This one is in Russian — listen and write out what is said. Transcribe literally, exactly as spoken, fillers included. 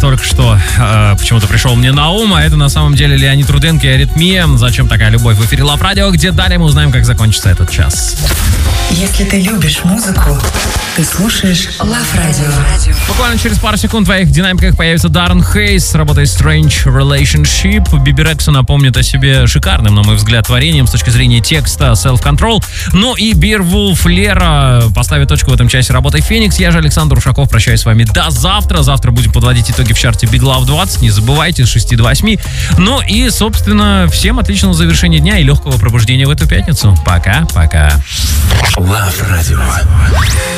только что э, почему-то пришел мне на ум, а это на самом деле Леонид Руденко и «Аритмия». «Зачем такая любовь?» в эфире Лав Радио, где далее мы узнаем, как закончится этот час. Если ты любишь музыку, ты слушаешь Лав Радио. Буквально через пару секунд в твоих динамиках появится Даррен Хейс с работой Strange Relationship. Биби Рексу напомнит о себе шикарным, на мой взгляд, творением с точки зрения текста Self-Control. Ну и Beowulf Лера поставит точку в этом часе работой Феникс. Я же Александр Ушаков, прощаюсь с вами до завтра. Завтра будем подводить итоги в чарте Big Love двадцать. Не забывайте, с шести до восьми. Ну и, собственно, всем отличного завершения дня и легкого пробуждения в эту пятницу. Пока-пока. Лав Радио.